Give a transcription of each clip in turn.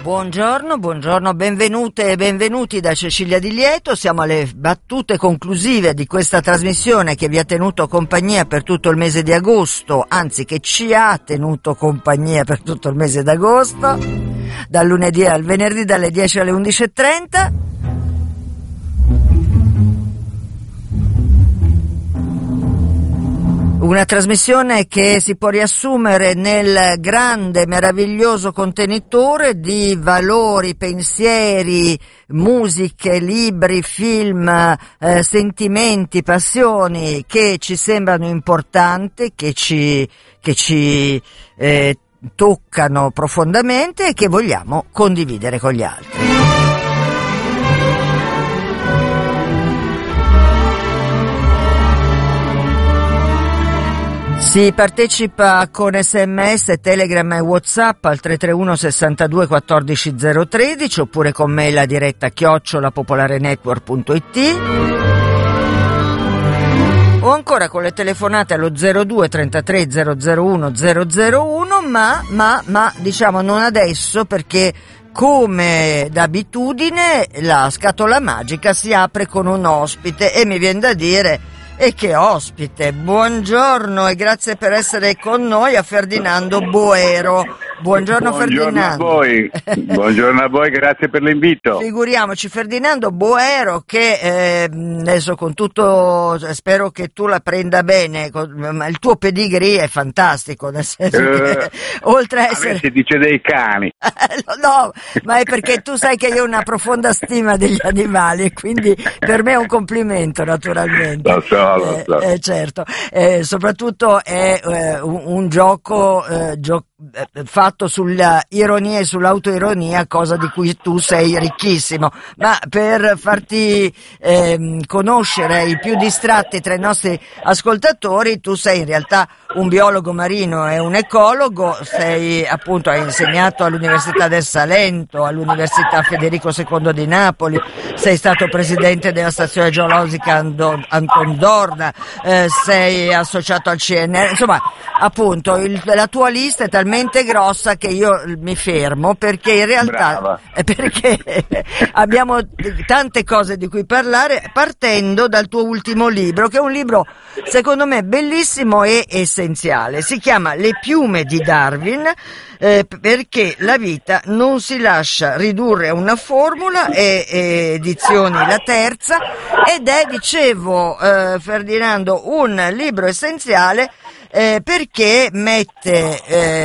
Buongiorno, benvenute e benvenuti da Cecilia Di Lieto. Siamo alle battute conclusive di questa trasmissione che vi ha tenuto compagnia per tutto il mese di agosto, anzi che ci ha tenuto compagnia per tutto il mese d'agosto, dal lunedì al venerdì dalle 10 alle 11:30. Una trasmissione che si può riassumere nel grande, meraviglioso contenitore di valori, pensieri, musiche, libri, film, sentimenti, passioni che ci sembrano importanti, che ci toccano profondamente e che vogliamo condividere con gli altri. Si partecipa con SMS, Telegram e WhatsApp al 331 62 14 013 oppure con mail a diretta @popolarenetwork.it o ancora con le telefonate allo 02 33 001 001, ma diciamo non adesso, perché come d'abitudine la scatola magica si apre con un ospite e mi viene da dire: e che ospite! Buongiorno e grazie per essere con noi a Ferdinando Boero. Buongiorno Ferdinando. A voi. Buongiorno a voi, grazie per l'invito. Figuriamoci, Ferdinando Boero, che adesso con tutto, spero che tu la prenda bene, ma il tuo pedigree è fantastico, nel senso che oltre a essere... si dice dei cani. No, ma è perché tu sai che io ho una profonda stima degli animali e quindi per me è un complimento, naturalmente. Lo so. Certo, soprattutto è un gioco fatto sulla ironia e sull'autoironia, cosa di cui tu sei ricchissimo, ma per farti conoscere ai più distratti tra i nostri ascoltatori, tu sei in realtà un biologo marino e un ecologo, hai insegnato all'Università del Salento, all'Università Federico II di Napoli, sei stato presidente della stazione geologica Anton Dorna, sei associato al CNR, insomma appunto la tua lista è talmente grossa che io mi fermo, perché in realtà perché abbiamo tante cose di cui parlare, partendo dal tuo ultimo libro, che è un libro secondo me bellissimo e essenziale. Si chiama Le piume di Darwin, perché la vita non si lascia ridurre a una formula, edizioni la terza, ed è, dicevo Ferdinando, un libro essenziale perché mette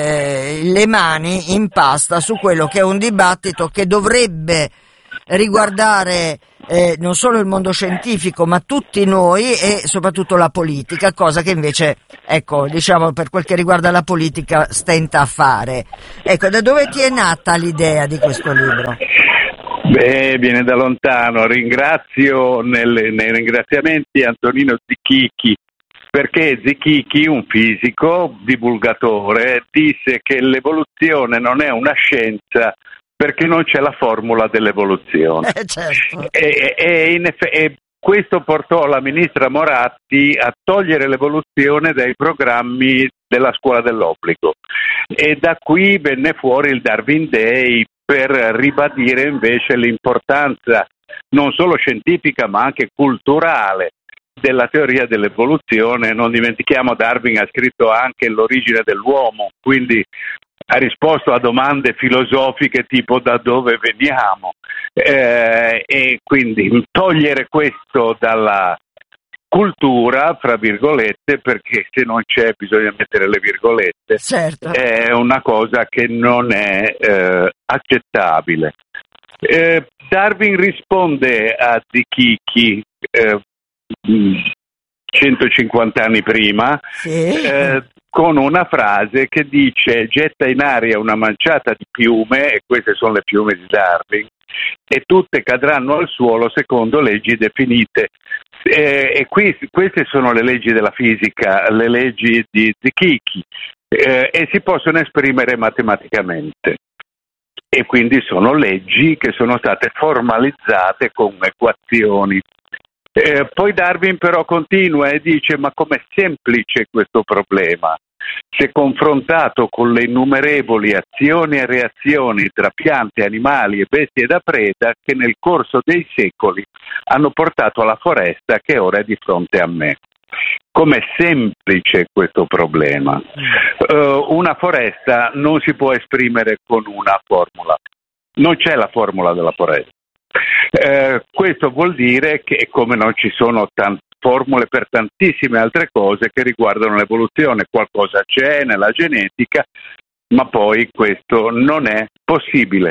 le mani in pasta su quello che è un dibattito che dovrebbe riguardare non solo il mondo scientifico ma tutti noi, e soprattutto la politica, cosa che invece, ecco, diciamo, per quel che riguarda la politica stenta a fare. Ecco, da dove ti è nata l'idea di questo libro? Viene da lontano. Ringrazio nei ringraziamenti Antonino Zichichi, perché Zichichi, un fisico divulgatore, disse che l'evoluzione non è una scienza perché non c'è la formula dell'evoluzione. Certo. E questo portò la ministra Moratti a togliere l'evoluzione dai programmi della scuola dell'obbligo, e da qui venne fuori il Darwin Day, per ribadire invece l'importanza non solo scientifica ma anche culturale della teoria dell'evoluzione. Non dimentichiamo, Darwin ha scritto anche L'origine dell'uomo, quindi ha risposto a domande filosofiche tipo da dove veniamo, e quindi togliere questo dalla cultura, fra virgolette, perché se non c'è bisogna mettere le virgolette, certo, è una cosa che non è accettabile. Darwin risponde a Zichichi 150 anni prima, sì, con una frase che dice: getta in aria una manciata di piume, e queste sono le piume di Darwin, e tutte cadranno al suolo secondo leggi definite. E queste sono le leggi della fisica, le leggi di Zichichi, e si possono esprimere matematicamente. E quindi sono leggi che sono state formalizzate con equazioni. Poi Darwin però continua e dice: ma com'è semplice questo problema? se confrontato con le innumerevoli azioni e reazioni tra piante, animali e bestie da preda che nel corso dei secoli hanno portato alla foresta che ora è di fronte a me. Com'è semplice questo problema. Una foresta non si può esprimere con una formula. Non c'è la formula della foresta. Questo vuol dire che, come non ci sono formule per tantissime altre cose che riguardano l'evoluzione, qualcosa c'è nella genetica, ma poi questo non è possibile.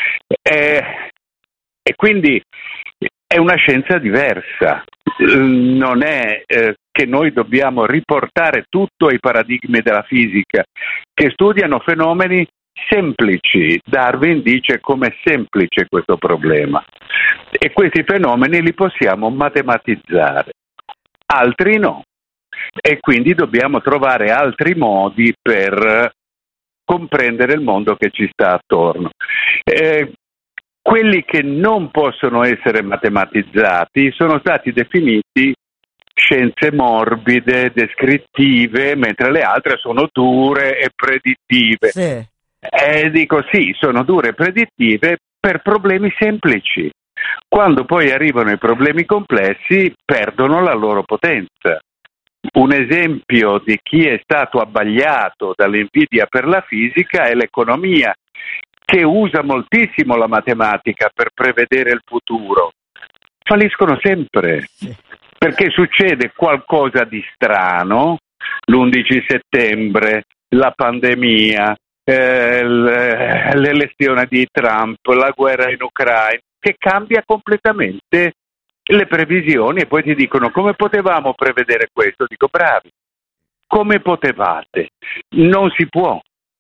E quindi è una scienza diversa. Non è che noi dobbiamo riportare tutto ai paradigmi della fisica, che studiano fenomeni semplici. Darwin dice com'è semplice questo problema, e questi fenomeni li possiamo matematizzare, altri no, e quindi dobbiamo trovare altri modi per comprendere il mondo che ci sta attorno. Quelli che non possono essere matematizzati sono stati definiti scienze morbide, descrittive, mentre le altre sono dure e predittive. Sì. Dico sì, sono dure e predittive per problemi semplici. Quando poi arrivano i problemi complessi, perdono la loro potenza. Un esempio di chi è stato abbagliato dall'invidia per la fisica è l'economia, che usa moltissimo la matematica per prevedere il futuro. Falliscono sempre, perché succede qualcosa di strano, l'11 settembre, la pandemia, l'elezione di Trump, la guerra in Ucraina, che cambia completamente le previsioni, e poi ti dicono: come potevamo prevedere questo? Dico: bravi, come potevate? Non si può.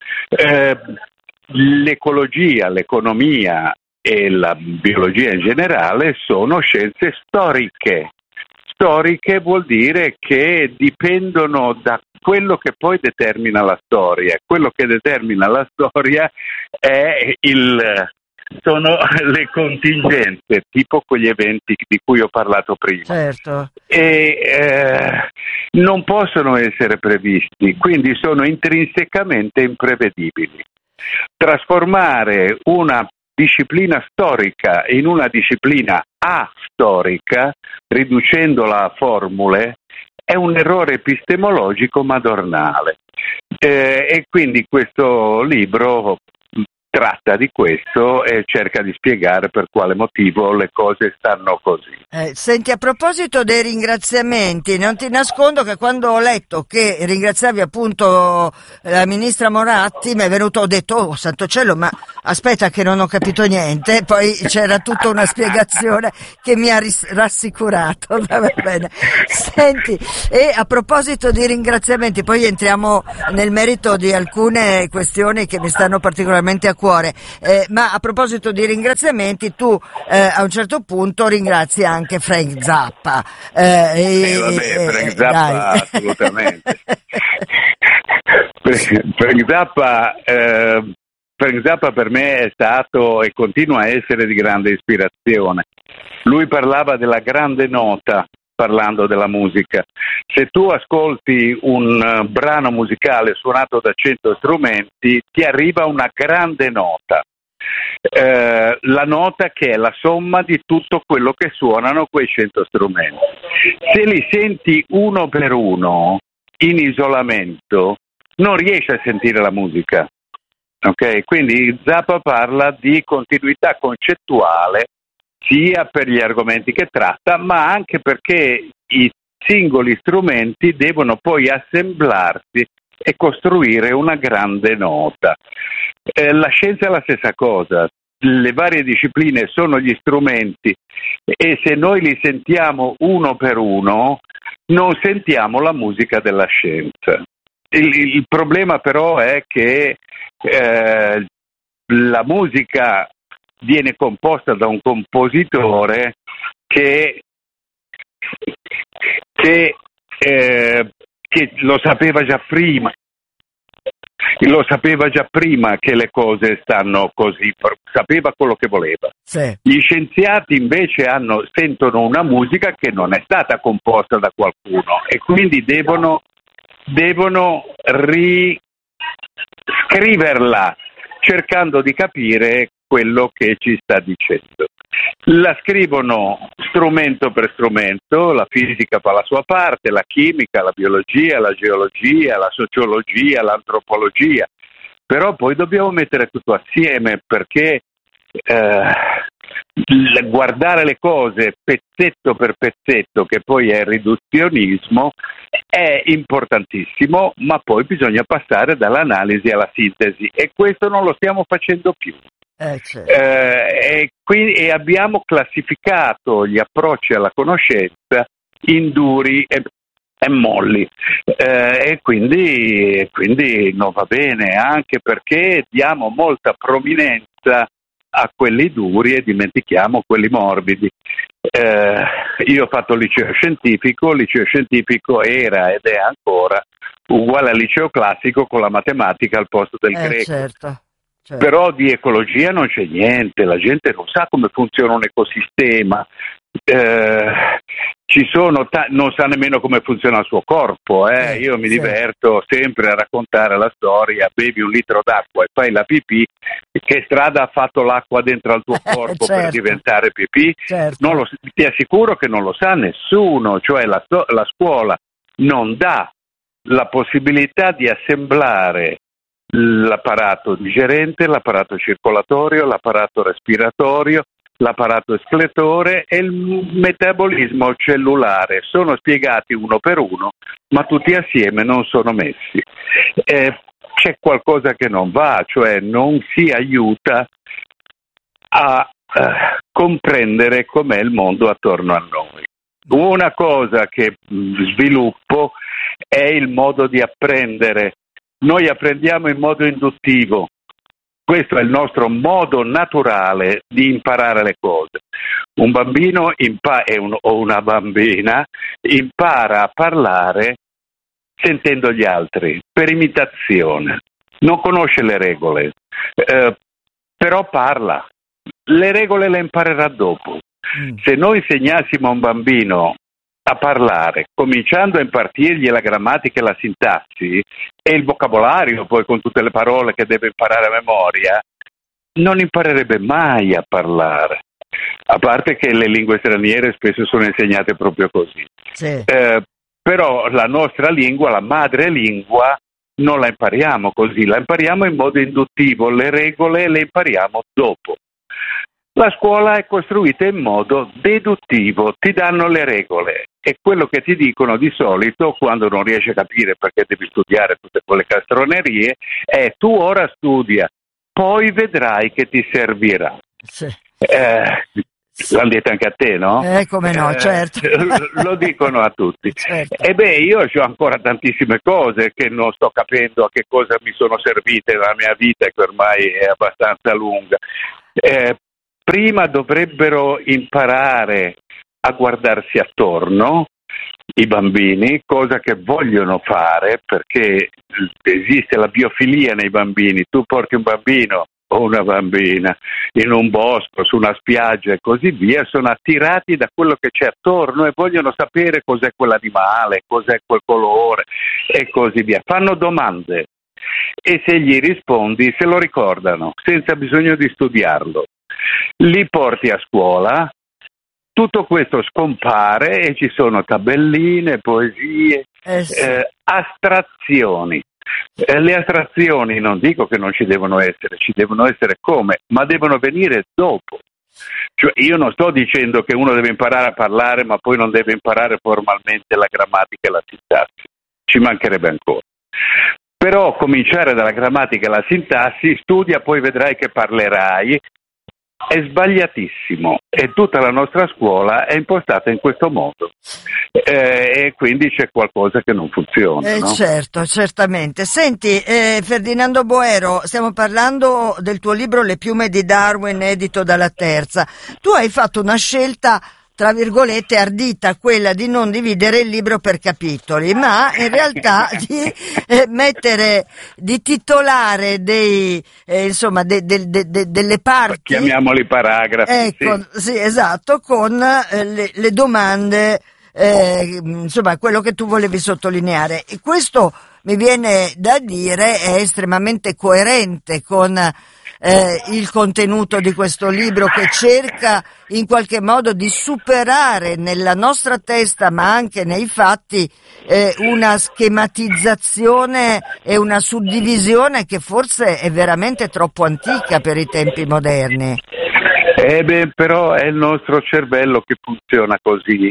L'ecologia, l'economia e la biologia in generale sono scienze storiche. Storiche vuol dire che dipendono da quello che poi determina la storia. Quello che determina la storia sono le contingenze, tipo quegli eventi di cui ho parlato prima. Certo. E non possono essere previsti, quindi sono intrinsecamente imprevedibili. Trasformare una disciplina storica in una disciplina astorica, riducendola a formule, è un errore epistemologico madornale. E quindi questo libro tratta di questo e cerca di spiegare per quale motivo le cose stanno così. Senti, a proposito dei ringraziamenti, non ti nascondo che quando ho letto che ringraziavi appunto la ministra Moratti, mi è venuto, ho detto: oh santo cielo, ma aspetta che non ho capito niente. Poi c'era tutta una spiegazione che mi ha rassicurato. Va bene. Senti, e a proposito di ringraziamenti, poi entriamo nel merito di alcune questioni che mi stanno particolarmente a cuore, ma a proposito di ringraziamenti, tu a un certo punto ringrazi anche Frank Zappa. Frank Zappa assolutamente. Frank Zappa per me è stato e continua a essere di grande ispirazione. Lui parlava della grande nota parlando della musica. Se tu ascolti un brano musicale suonato da 100 strumenti, ti arriva una grande nota. La nota che è la somma di tutto quello che suonano quei 100 strumenti. Se li senti uno per uno in isolamento, non riesci a sentire la musica. Ok? Quindi Zappa parla di continuità concettuale sia per gli argomenti che tratta, ma anche perché i singoli strumenti devono poi assemblarsi e costruire una grande nota. La scienza è la stessa cosa, le varie discipline sono gli strumenti e se noi li sentiamo uno per uno non sentiamo la musica della scienza. Il problema però è che la musica viene composta da un compositore che lo sapeva già prima. Lo sapeva già prima che le cose stanno così, sapeva quello che voleva. Sì. Gli scienziati invece sentono una musica che non è stata composta da qualcuno e quindi devono devono riscriverla cercando di capire quello che ci sta dicendo. La scrivono strumento per strumento, la fisica fa la sua parte, la chimica, la biologia, la geologia, la sociologia, l'antropologia, però poi dobbiamo mettere tutto assieme perché guardare le cose pezzetto per pezzetto, che poi è riduzionismo, è importantissimo, ma poi bisogna passare dall'analisi alla sintesi e questo non lo stiamo facendo più. Certo. E abbiamo classificato gli approcci alla conoscenza in duri e molli, e quindi non va bene, anche perché diamo molta prominenza a quelli duri e dimentichiamo quelli morbidi. Io ho fatto il liceo scientifico era ed è ancora uguale al liceo classico con la matematica al posto del greco. Certo. Però di ecologia non c'è niente, la gente non sa come funziona un ecosistema, non sa nemmeno come funziona il suo corpo. Io mi diverto sempre a raccontare la storia: bevi un litro d'acqua e fai la pipì, che strada ha fatto l'acqua dentro al tuo corpo per diventare pipì? Certo. Ti assicuro che non lo sa nessuno, cioè la scuola non dà la possibilità di assemblare l'apparato digerente, l'apparato circolatorio, l'apparato respiratorio, l'apparato escretore e il metabolismo cellulare. Sono spiegati uno per uno, ma tutti assieme non sono messi. C'è qualcosa che non va, cioè non si aiuta a comprendere com'è il mondo attorno a noi. Una cosa che sviluppo è il modo di apprendere. Noi apprendiamo in modo induttivo, questo è il nostro modo naturale di imparare le cose. Un bambino o una bambina impara a parlare sentendo gli altri, per imitazione, non conosce le regole, però parla, le regole le imparerà dopo. Se noi insegnassimo a un bambino a parlare, cominciando a impartirgli la grammatica e la sintassi e il vocabolario, poi con tutte le parole che deve imparare a memoria, non imparerebbe mai a parlare. A parte che le lingue straniere spesso sono insegnate proprio così. Sì. Però la nostra lingua, la madrelingua, non la impariamo così, la impariamo in modo induttivo, le regole le impariamo dopo. La scuola è costruita in modo deduttivo, ti danno le regole e quello che ti dicono di solito quando non riesci a capire perché devi studiare tutte quelle castronerie è: tu ora studia, poi vedrai che ti servirà. Sì. L'hanno detto anche a te, no? Come no, certo. Lo dicono a tutti. Certo. Io ho ancora tantissime cose che non sto capendo a che cosa mi sono servite nella mia vita, che ormai è abbastanza lunga. Prima dovrebbero imparare a guardarsi attorno i bambini, cosa che vogliono fare perché esiste la biofilia nei bambini. Tu porti un bambino o una bambina in un bosco, su una spiaggia e così via, sono attirati da quello che c'è attorno e vogliono sapere cos'è quell'animale, cos'è quel colore e così via. Fanno domande e se gli rispondi se lo ricordano senza bisogno di studiarlo. Li porti a scuola, tutto questo scompare e ci sono tabelline, poesie, astrazioni. Le astrazioni non dico che non ci devono essere come, ma devono venire dopo. Cioè, io non sto dicendo che uno deve imparare a parlare ma poi non deve imparare formalmente la grammatica e la sintassi, ci mancherebbe ancora. Però cominciare dalla grammatica e la sintassi, studia poi vedrai che parlerai, è sbagliatissimo e tutta la nostra scuola è impostata in questo modo e quindi c'è qualcosa che non funziona, no? Certo, certamente. Senti, Ferdinando Boero, stiamo parlando del tuo libro Le piume di Darwin, edito dalla Terza. Tu hai fatto una scelta, tra virgolette, ardita, quella di non dividere il libro per capitoli, ma in realtà di titolare delle parti. Chiamiamoli paragrafi. Ecco, sì, esatto, con le domande insomma quello che tu volevi sottolineare. E questo, mi viene da dire, è estremamente coerente con il contenuto di questo libro, che cerca in qualche modo di superare nella nostra testa, ma anche nei fatti, una schematizzazione e una suddivisione che forse è veramente troppo antica per i tempi moderni. Però è il nostro cervello che funziona così.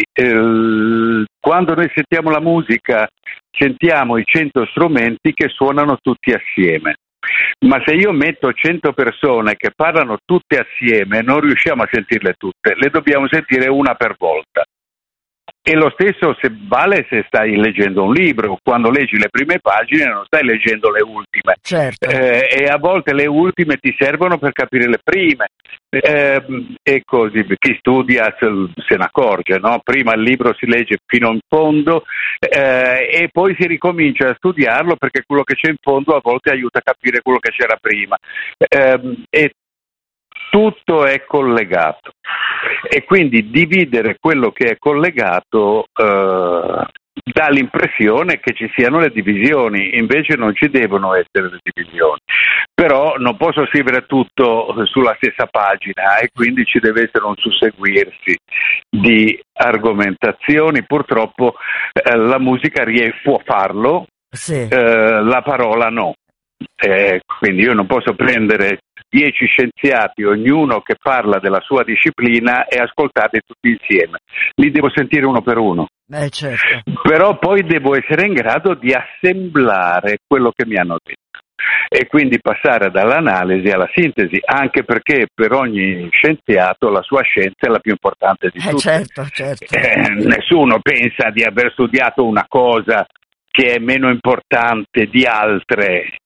Quando noi sentiamo la musica, sentiamo i 100 strumenti che suonano tutti assieme. Ma se io metto 100 persone che parlano tutte assieme, non riusciamo a sentirle tutte, le dobbiamo sentire una per volta. E lo stesso vale se stai leggendo un libro, quando leggi le prime pagine non stai leggendo le ultime, certo. E a volte le ultime ti servono per capire le prime, e così chi studia se ne accorge, no? Prima il libro si legge fino in fondo, e poi si ricomincia a studiarlo, perché quello che c'è in fondo a volte aiuta a capire quello che c'era prima, e tutto è collegato, e quindi dividere quello che è collegato dà l'impressione che ci siano le divisioni, invece non ci devono essere le divisioni. Però non posso scrivere tutto sulla stessa pagina, e quindi ci deve essere un susseguirsi di argomentazioni. Purtroppo la musica può farlo, sì. La parola no. Quindi io non posso prendere 10 scienziati, ognuno che parla della sua disciplina, e ascoltarli tutti insieme. Li devo sentire uno per uno. Certo. Però poi devo essere in grado di assemblare quello che mi hanno detto, e quindi passare dall'analisi alla sintesi, anche perché per ogni scienziato la sua scienza è la più importante di tutte. Certo. Nessuno pensa di aver studiato una cosa che è meno importante di altre,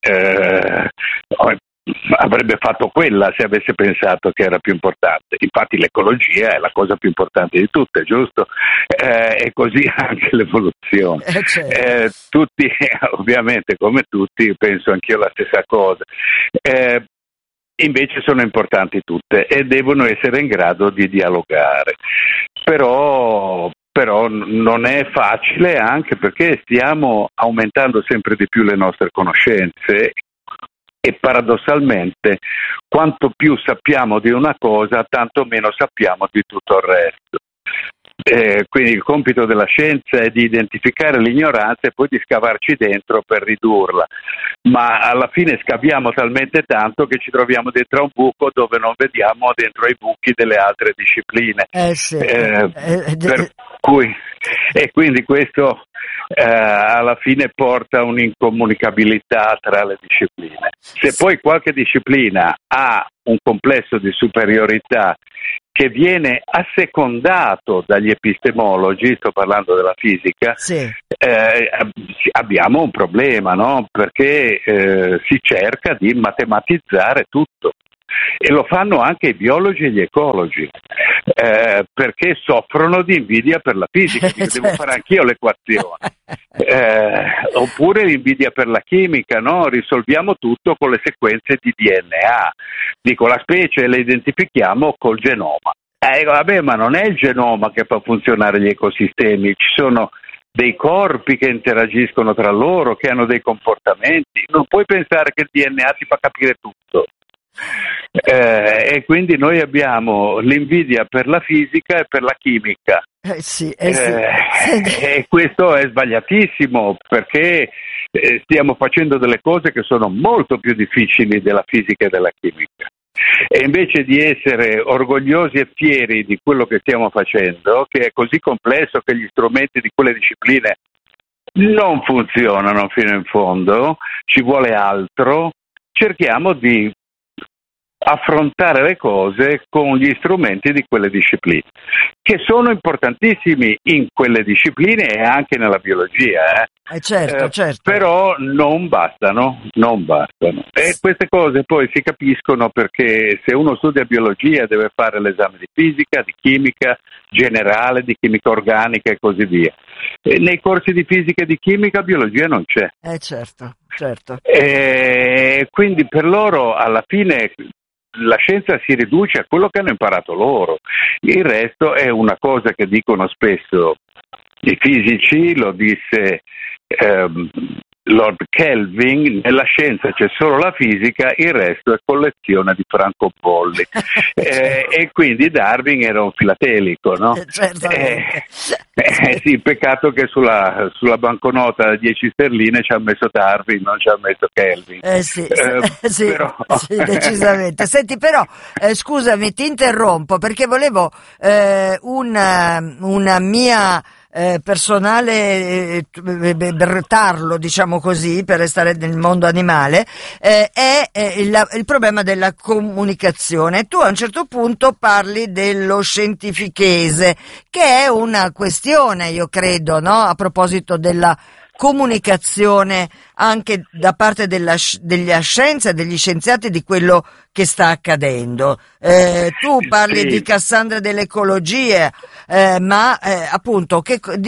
avrebbe fatto quella se avesse pensato che era più importante. Infatti l'ecologia è la cosa più importante di tutte, giusto? E così anche l'evoluzione. Certo. Tutti, ovviamente, come tutti, penso anch'io la stessa cosa. Invece sono importanti tutte e devono essere in grado di dialogare. Però non è facile, anche perché stiamo aumentando sempre di più le nostre conoscenze, e paradossalmente quanto più sappiamo di una cosa, tanto meno sappiamo di tutto il resto. Quindi il compito della scienza è di identificare l'ignoranza e poi di scavarci dentro per ridurla, ma alla fine scaviamo talmente tanto che ci troviamo dentro a un buco dove non vediamo dentro ai buchi delle altre discipline. Sì. Per cui, e quindi questo alla fine porta un'incomunicabilità tra le discipline. Se poi qualche disciplina ha un complesso di superiorità che viene assecondato dagli epistemologi, sto parlando della fisica, sì. Abbiamo un problema, no? Perché si cerca di matematizzare tutto, e lo fanno anche i biologi e gli ecologi, perché soffrono di invidia per la fisica. Certo. Devo fare anch'io l'equazione, oppure l'invidia per la chimica, no? Risolviamo tutto con le sequenze di DNA. Dico, la specie la identifichiamo col genoma. Vabbè, ma non è il genoma che fa funzionare gli ecosistemi, ci sono dei corpi che interagiscono tra loro, che hanno dei comportamenti. Non puoi pensare che il DNA ti fa capire tutto. E quindi noi abbiamo l'invidia per la fisica e per la chimica. Sì. E questo è sbagliatissimo, perché stiamo facendo delle cose che sono molto più difficili della fisica e della chimica. E invece di essere orgogliosi e fieri di quello che stiamo facendo, che è così complesso che gli strumenti di quelle discipline non funzionano fino in fondo, ci vuole altro, cerchiamo di affrontare le cose con gli strumenti di quelle discipline, che sono importantissimi in quelle discipline e anche nella biologia. Certo. Però non bastano. E queste cose poi si capiscono perché se uno studia biologia deve fare l'esame di fisica, di chimica generale, di chimica organica e così via. E nei corsi di fisica e di chimica biologia non c'è. Certo. E quindi per loro alla fine la scienza si riduce a quello che hanno imparato loro. Il resto è una cosa che dicono spesso i fisici, lo disse Lord Kelvin, nella scienza c'è solo la fisica, il resto è collezione di francobolli. E quindi Darwin era un filatelico, no? Sì, peccato che sulla banconota 10 sterline ci ha messo Darwin, non ci ha messo Kelvin. Sì, decisamente. Senti, però, scusami, ti interrompo perché volevo una mia personale tarlo, diciamo così, per restare nel mondo animale, è il problema della comunicazione. Tu a un certo punto parli dello scientifichese, che è una questione, io credo, no? A proposito della comunicazione anche da parte della scienza e degli scienziati di quello che sta accadendo. Tu parli di Cassandra dell'ecologia, ma appunto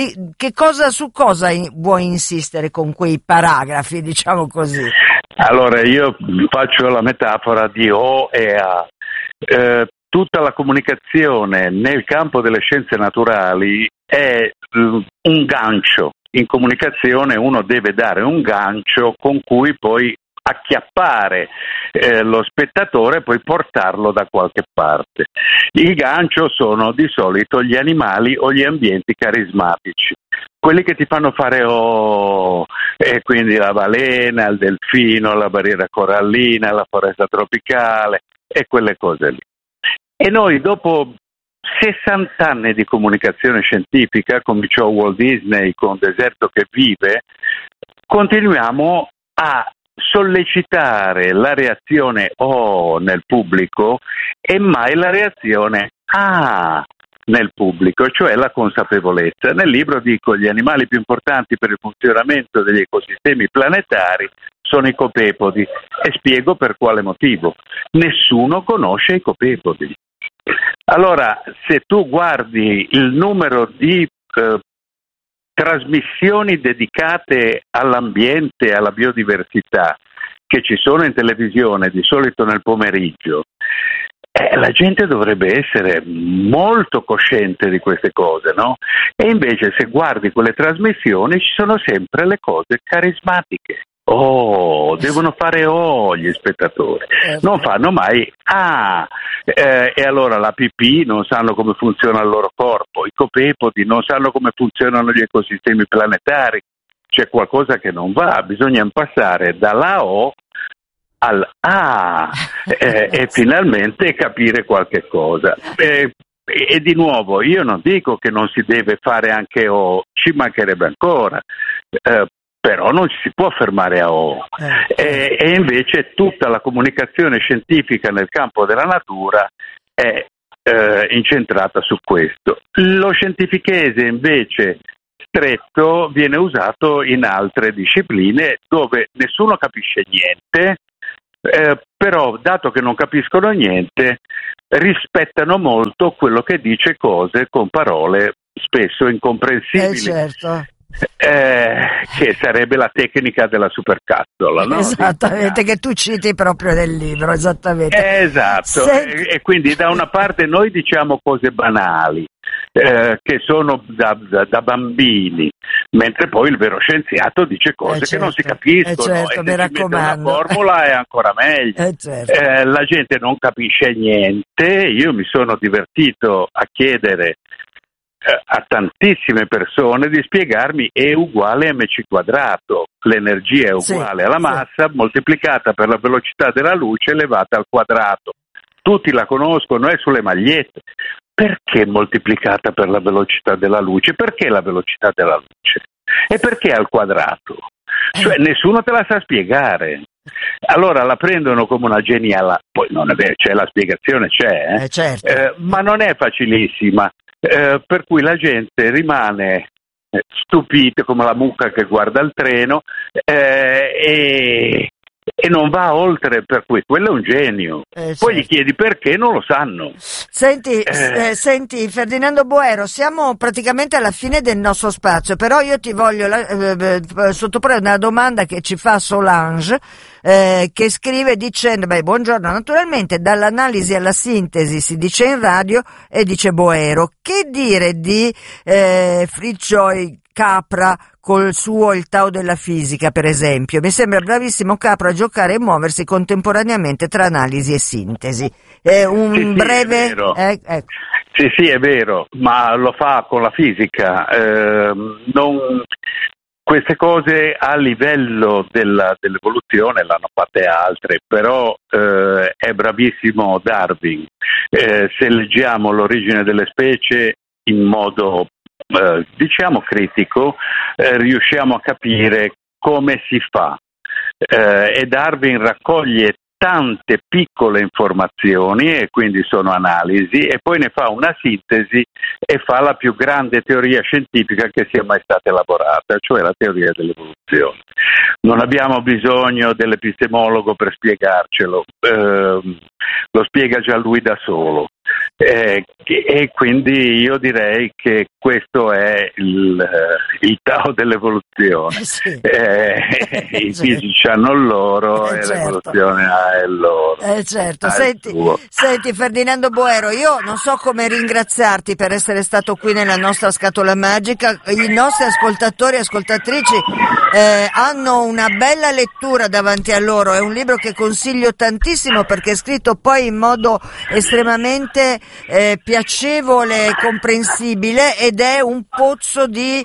su cosa vuoi insistere con quei paragrafi, diciamo così? Allora, io faccio la metafora di O e A. Tutta la comunicazione nel campo delle scienze naturali è un gancio. In comunicazione uno deve dare un gancio con cui poi acchiappare lo spettatore e poi portarlo da qualche parte. Il gancio sono di solito gli animali o gli ambienti carismatici, quelli che ti fanno fare e quindi la balena, il delfino, la barriera corallina, la foresta tropicale e quelle cose lì. E noi dopo 60 anni di comunicazione scientifica, cominciò Walt Disney con Deserto che vive, continuiamo a sollecitare la reazione nel pubblico e mai la reazione nel pubblico, cioè la consapevolezza. Nel libro dico gli animali più importanti per il funzionamento degli ecosistemi planetari sono i copepodi e spiego per quale motivo. Nessuno conosce i copepodi. Allora, se tu guardi il numero di trasmissioni dedicate all'ambiente e alla biodiversità che ci sono in televisione, di solito nel pomeriggio, la gente dovrebbe essere molto cosciente di queste cose, no? E invece se guardi quelle trasmissioni ci sono sempre le cose carismatiche. Devono fare gli spettatori, non fanno mai e allora la pipì non sanno come funziona il loro corpo, i copepodi non sanno come funzionano gli ecosistemi planetari, c'è qualcosa che non va, bisogna passare dalla O al e finalmente capire qualche cosa. E di nuovo, io non dico che non si deve fare anche ci mancherebbe ancora, però non ci si può fermare a e invece tutta la comunicazione scientifica nel campo della natura è incentrata su questo. Lo scientifichese invece stretto viene usato in altre discipline dove nessuno capisce niente, però dato che non capiscono niente rispettano molto quello che dice cose con parole spesso incomprensibili. Certo. Che sarebbe la tecnica della supercazzola, no? Esattamente, che tu citi proprio nel libro, esattamente. Esatto, e quindi da una parte noi diciamo cose banali che sono da bambini, mentre poi il vero scienziato dice cose che non si capiscono, certo, e se mi ci raccomando. mette una formula è ancora meglio. Certo. La gente non capisce niente. Io mi sono divertito a chiedere a tantissime persone di spiegarmi E uguale mc quadrato, l'energia è uguale alla massa moltiplicata per la velocità della luce elevata al quadrato. Tutti la conoscono, è sulle magliette. Perché moltiplicata per la velocità della luce? Perché la velocità della luce? E perché al quadrato? Cioè nessuno te la sa spiegare. Allora la prendono come una geniala, poi non è vero, la spiegazione c'è, certo. Ma non è facilissima. Per cui la gente rimane stupita come la mucca che guarda il treno e e non va oltre, per cui quello è un genio. Poi gli chiedi perché, non lo sanno. Senti, Ferdinando Boero, siamo praticamente alla fine del nostro spazio, però io ti voglio sottoporre una domanda che ci fa Solange, che scrive dicendo: buongiorno, naturalmente dall'analisi alla sintesi si dice in radio, e dice Boero, che dire di Fritzsche Capra col suo Il Tao della fisica, per esempio? Mi sembra bravissimo Capra a giocare e muoversi contemporaneamente tra analisi e sintesi. Un breve... È vero. Sì, è vero, ma lo fa con la fisica. Queste cose a livello dell'evoluzione l'hanno fatte altre, però è bravissimo Darwin. Se leggiamo l'origine delle specie in modo diciamo critico, riusciamo a capire come si fa, e Darwin raccoglie tante piccole informazioni e quindi sono analisi, e poi ne fa una sintesi e fa la più grande teoria scientifica che sia mai stata elaborata, cioè la teoria dell'evoluzione. Non abbiamo bisogno dell'epistemologo per spiegarcelo, lo spiega già lui da solo. E quindi io direi che questo è il Tao dell'evoluzione. Sì. I fisici hanno il loro e l'evoluzione ha il loro. Certo. Senti Ferdinando Boero, io non so come ringraziarti per essere stato qui nella nostra scatola magica. I nostri ascoltatori e ascoltatrici hanno una bella lettura davanti a loro, è un libro che consiglio tantissimo perché è scritto poi in modo estremamente piacevole e comprensibile, ed è un pozzo di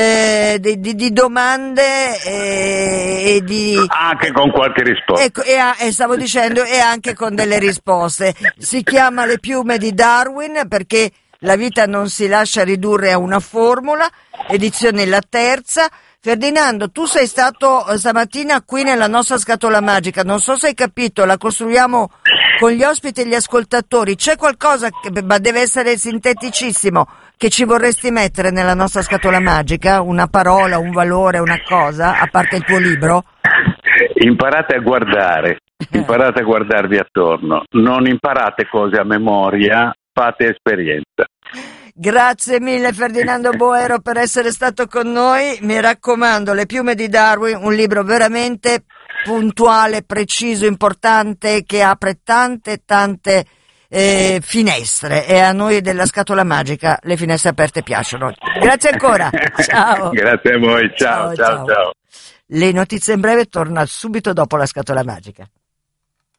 domande e di... Anche con qualche risposta. Ecco, stavo dicendo, e anche con delle risposte. Si chiama Le piume di Darwin perché la vita non si lascia ridurre a una formula, edizione la terza. Ferdinando, tu sei stato stamattina qui nella nostra scatola magica, non so se hai capito, la costruiamo con gli ospiti e gli ascoltatori. C'è qualcosa ma deve essere sinteticissimo, che ci vorresti mettere nella nostra scatola magica? Una parola, un valore, una cosa, a parte il tuo libro? Imparate a guardarvi attorno, non imparate cose a memoria, fate esperienza. Grazie mille Ferdinando Boero per essere stato con noi. Mi raccomando, Le piume di Darwin, un libro veramente puntuale, preciso, importante, che apre tante finestre, e a noi della scatola magica le finestre aperte piacciono. Grazie ancora. Ciao. Grazie a voi, ciao. Le notizie in breve torna subito dopo la scatola magica.